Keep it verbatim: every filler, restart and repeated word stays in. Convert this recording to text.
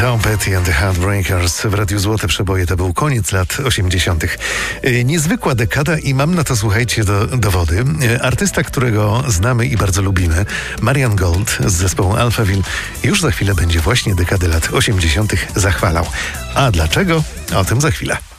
Tom Petty and the Heartbreakers w Radiu Złote Przeboje. To był koniec lat osiemdziesiątych. Niezwykła dekada i mam na to, słuchajcie, do, dowody. Artysta, którego znamy i bardzo lubimy, Marian Gold z zespołu Alphaville, już za chwilę będzie właśnie dekadę lat osiemdziesiątych zachwalał. A dlaczego? O tym za chwilę.